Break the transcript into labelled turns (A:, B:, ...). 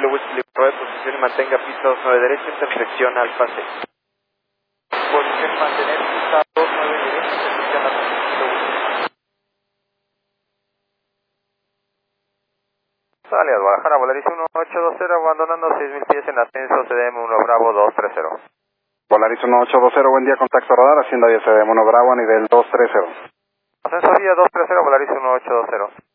A: Kilo Whiskey, posición y mantenga pista 29 derecha, intersección Alfa 6. Posición y mantener pista 29 derecha, intersección Alfa 6. Sale a Guadalajara, Volaris 1820, abandonando 6000 pies en ascenso, CDM 1 Bravo 230.
B: Volaris 1820, buen día, contacto radar, Hacienda 10 CDM 1 Bravo, nivel 230.
A: Ascenso vía 230, Volaris 1820.